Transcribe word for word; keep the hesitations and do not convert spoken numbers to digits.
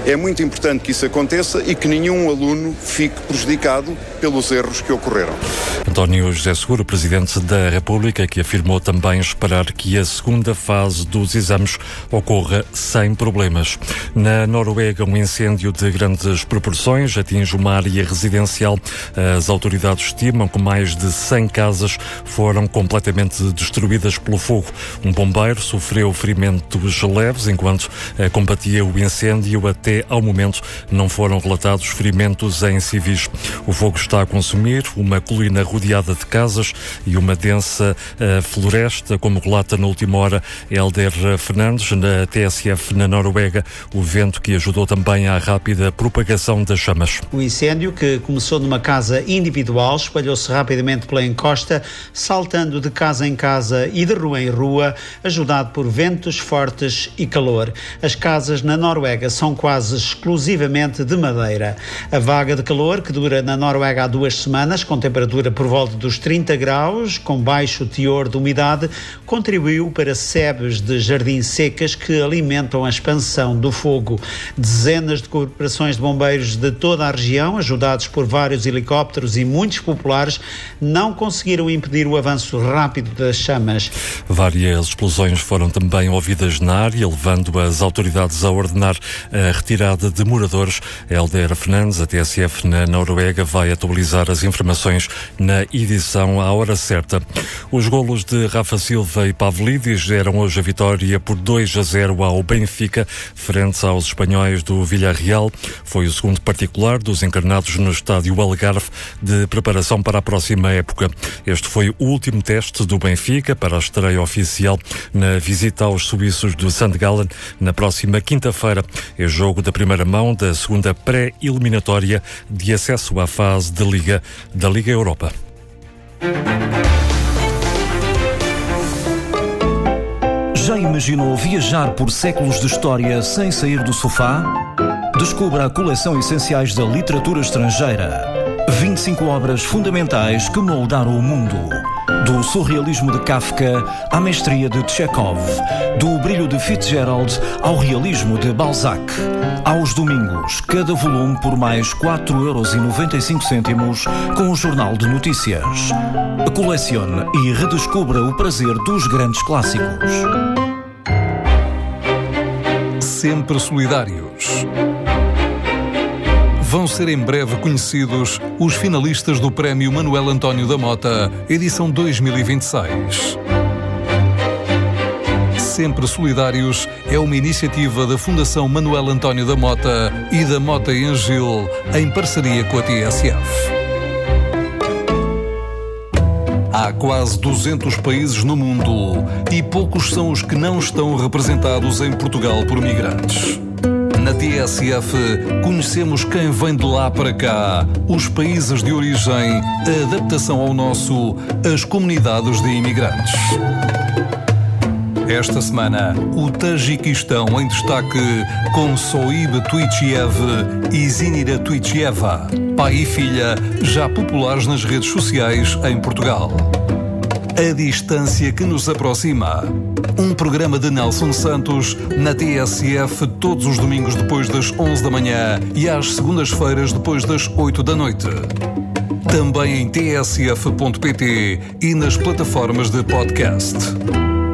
É muito importante que isso aconteça e que nenhum aluno fique prejudicado pelos erros que ocorreram. António José Seguro, Presidente da República, que afirmou também esperar que a segunda fase dos exames ocorra sem problemas. Na Noruega, um incêndio de grandes proporções atinge uma área residencial. As autoridades estimam que mais de cem casas foram completamente destruídas pelo fogo. Um bombeiro sofreu ferimentos leves enquanto combatia o incêndio. Até ao momento não foram relatados ferimentos em civis. O fogo está a consumir uma colina rodeada de casas e uma densa uh, floresta, como relata na última hora Helder Fernandes, na T S F na Noruega, o vento que ajudou também à rápida propagação das chamas. O incêndio, que começou numa casa individual, espalhou-se rapidamente pela encosta, saltando de casa em casa e de rua em rua, ajudado por ventos fortes e calor. As casas na Noruega são quase exclusivamente de madeira. A vaga de calor, que dura na Noruega há duas semanas, com temperatura por volta dos trinta graus, com baixo teor de umidade, contribuiu para sebes de jardins secas que alimentam a expansão do fogo. Dezenas de corporações de bombeiros de toda a região, ajudados por vários helicópteros e muitos populares, não conseguiram impedir o avanço rápido das chamas. Várias explosões foram também ouvidas na área, levando as autoridades a ordenar a retirada de moradores. Helder Fernandes, a T S F na Noruega, vai atualizar as informações na edição à hora certa. Os golos de Rafa Silva e Pavlidis deram hoje a vitória por dois a zero ao Benfica, frente aos espanhóis do Villarreal. Foi o segundo particular dos encarnados no estádio Algarve de preparação para a próxima época. Este foi o último teste do Benfica para a estreia oficial na visita aos suíços do St. Gallen na próxima quinta-feira. É jogo da primeira mão da segunda pré-eliminatória de acesso à fase de Liga da Liga Europa. Já imaginou viajar por séculos de história sem sair do sofá? Descubra a coleção Essenciais da Literatura Estrangeira. vinte e cinco obras fundamentais que moldaram o mundo. Do surrealismo de Kafka à mestria de Chekhov, do brilho de Fitzgerald ao realismo de Balzac. Aos domingos, cada volume por mais quatro euros e noventa e cinco cêntimos com o Jornal de Notícias. Colecione e redescubra o prazer dos grandes clássicos. Sempre solidários. Vão ser em breve conhecidos os finalistas do Prémio Manuel António da Mota, edição dois mil e vinte e seis. Sempre Solidários é uma iniciativa da Fundação Manuel António da Mota e da Mota e Angil, em parceria com a T S F. Há quase duzentos países no mundo e poucos são os que não estão representados em Portugal por migrantes. Na T S F, conhecemos quem vem de lá para cá, os países de origem, a adaptação ao nosso, as comunidades de imigrantes. Esta semana, o Tajiquistão em destaque com Soib Tuichiev e Zinira Tuichieva, pai e filha já populares nas redes sociais em Portugal. A distância que nos aproxima. Um programa de Nelson Santos na T S F todos os domingos depois das onze da manhã e às segundas-feiras depois das oito da noite. Também em t s f ponto p t e nas plataformas de podcast.